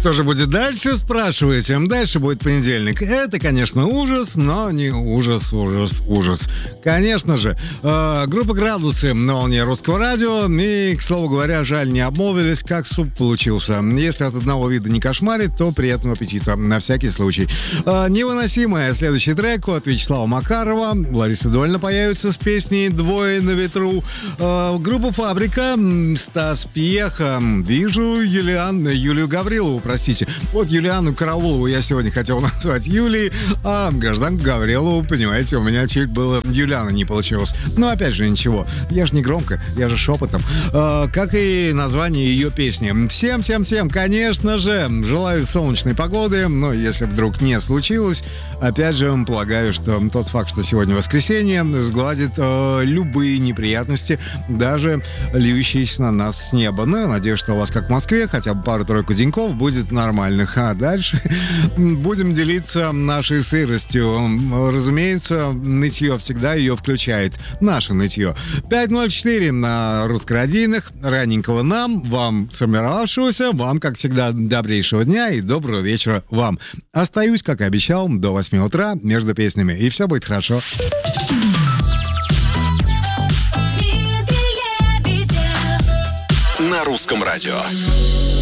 Что же будет дальше, спрашиваете? Дальше будет понедельник. Это, конечно, ужас, но не ужас. Конечно же, группа «Градусы» на волне Русского радио. И, к слову говоря, жаль, не обмолвились, как суп получился. Если от одного вида не кошмарит, то приятного аппетита, на всякий случай. Невыносимая. Следующий трек от Вячеслава Макарова. Лариса Дольна появится с песней «Двое на ветру». Группа «Фабрика», Стас Пьеха. Вижу Юлию Гаврилову, простите. Вот Юлиану Караулову я сегодня хотел назвать Юлией, а гражданку Гаврилову, понимаете, у меня чуть было Юлиана не получилось. Но опять же ничего, я же не громко, я же шепотом. Как и название ее песни. Всем, конечно же, желаю солнечной погоды, но если вдруг не случилось, опять же, полагаю, что тот факт, что сегодня воскресенье, сгладит любые неприятности, даже ливающиеся на нас с неба. Ну, я надеюсь, что у вас, как в Москве, хотя бы пару-тройку деньков будет нормальных. А дальше будем делиться нашей сыростью. Разумеется, нытье всегда ее включает. Наше нытье. 5:04 на русскородийных. Раненького нам, вам сформировавшегося, вам, как всегда, добрейшего дня и доброго вечера вам. Остаюсь, как и обещал, до 8 утра между песнями. И все будет хорошо. На русском радио.